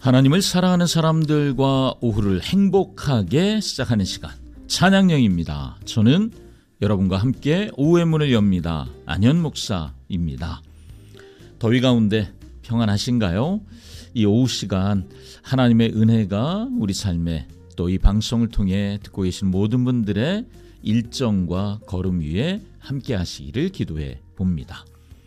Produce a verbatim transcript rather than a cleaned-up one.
하나님을 사랑하는 사람들과 오후를 행복하게 시작하는 시간, 찬양령입니다. 저는 여러분과 함께 오후의 문을 엽니다. 안현 목사입니다. 더위 가운데 평안하신가요? 이 오후 시간 하나님의 은혜가 우리 삶에, 또 이 방송을 통해 듣고 계신 모든 분들의 일정과 걸음 위에 함께 하시기를 기도해 봅니다.